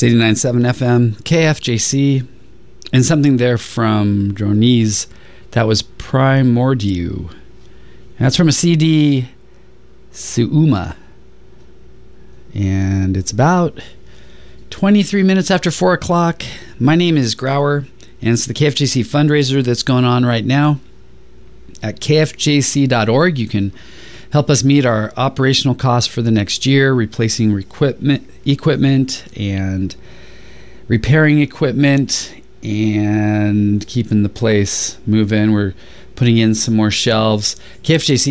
It's 89.7 FM, KFJC, and something there from Dronese that was Primordiu. And that's from a CD, Suuma. And it's about 23 minutes after 4 o'clock. My name is Grauer, and it's the KFJC fundraiser that's going on right now at kfjc.org. You can help us meet our operational costs for the next year, replacing equipment and repairing equipment and keeping the place moving. We're putting in some more shelves. KFJC